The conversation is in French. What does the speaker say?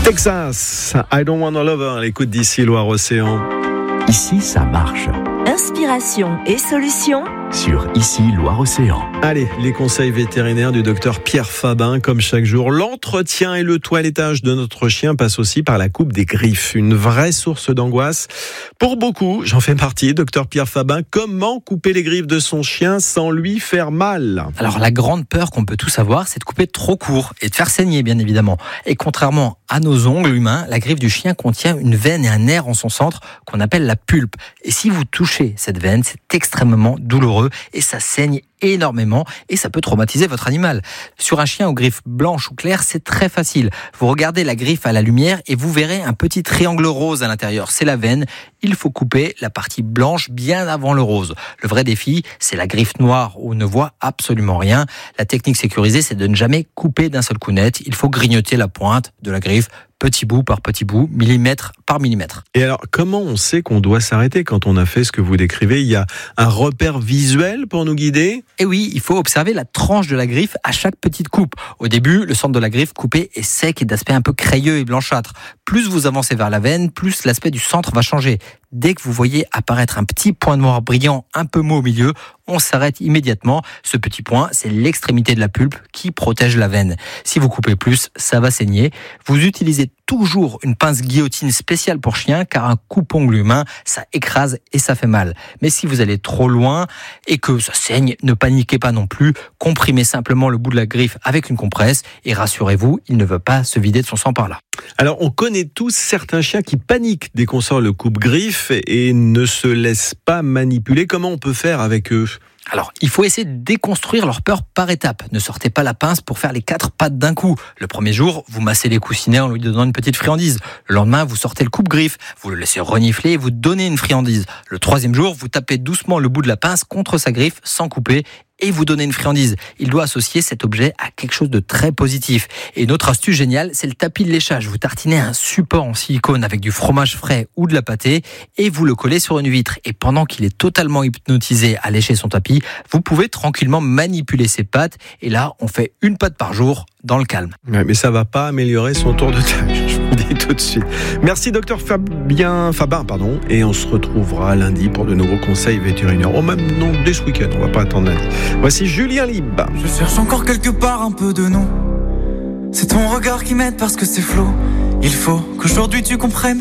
Texas, I don't want a lover, à l'écoute d'ici Loire-Océan. Ici, ça marche. Inspiration et solutions Sur Ici, Loire-Océan. Allez, les conseils vétérinaires du docteur Pierre Fabin, comme chaque jour. L'entretien et le toilettage de notre chien passe aussi par la coupe des griffes. Une vraie source d'angoisse. Pour beaucoup, j'en fais partie, docteur Pierre Fabin, comment couper les griffes de son chien sans lui faire mal ? Alors la grande peur qu'on peut tous avoir, c'est de couper trop court et de faire saigner, bien évidemment. Et contrairement à nos ongles humains, la griffe du chien contient une veine et un nerf en son centre qu'on appelle la pulpe. Et si vous touchez cette veine, c'est extrêmement douloureux et ça saigne énormément et ça peut traumatiser votre animal. Sur un chien aux griffes blanches ou claires, c'est très facile. Vous regardez la griffe à la lumière et vous verrez un petit triangle rose à l'intérieur. C'est la veine. Il faut couper la partie blanche bien avant le rose. Le vrai défi, c'est la griffe noire où on ne voit absolument rien. La technique sécurisée, c'est de ne jamais couper d'un seul coup net. Il faut grignoter la pointe de la griffe petit bout par petit bout, millimètre par millimètre. Et alors, comment on sait qu'on doit s'arrêter quand on a fait ce que vous décrivez ? Il y a un repère visuel pour nous guider ? Et oui, il faut observer la tranche de la griffe à chaque petite coupe. Au début, le centre de la griffe coupée est sec et d'aspect un peu crayeux et blanchâtre. Plus vous avancez vers la veine, plus l'aspect du centre va changer. Dès que vous voyez apparaître un petit point noir brillant un peu mou au milieu, on s'arrête immédiatement. Ce petit point, c'est l'extrémité de la pulpe qui protège la veine. Si vous coupez plus, ça va saigner. Vous utilisez toujours une pince guillotine spéciale pour chien, car un coupe-ongle humain, ça écrase et ça fait mal. Mais si vous allez trop loin et que ça saigne, ne paniquez pas non plus. Comprimez simplement le bout de la griffe avec une compresse et rassurez-vous, il ne veut pas se vider de son sang par là. Alors, on connaît tous certains chiens qui paniquent dès qu'on sort le coupe-griffe et ne se laissent pas manipuler. Comment on peut faire avec eux ? Alors, il faut essayer de déconstruire leur peur par étapes. Ne sortez pas la pince pour faire les 4 pattes d'un coup. Le premier jour, vous massez les coussinets en lui donnant une petite friandise. Le lendemain, vous sortez le coupe-griffe. Vous le laissez renifler et vous donnez une friandise. Le troisième jour, vous tapez doucement le bout de la pince contre sa griffe sans couper et vous donnez une friandise. Il doit associer cet objet à quelque chose de très positif. Et une autre astuce géniale, c'est le tapis de léchage. Vous tartinez un support en silicone avec du fromage frais ou de la pâtée et vous le collez sur une vitre. Et pendant qu'il est totalement hypnotisé à lécher son tapis, vous pouvez tranquillement manipuler ses pattes. Et là, on fait une patte par jour dans le calme. Ouais, mais ça va pas améliorer son tour de tâche, je vous le dis tout de suite. Merci docteur Fabin, et on se retrouvera lundi pour de nouveaux conseils vétérinaires. Oh, même non, dès ce week-end, on va pas attendre lundi. Voici Julien Libre. Je cherche encore quelque part un peu de nous. C'est ton regard qui m'aide parce que c'est flou. Il faut qu'aujourd'hui tu comprennes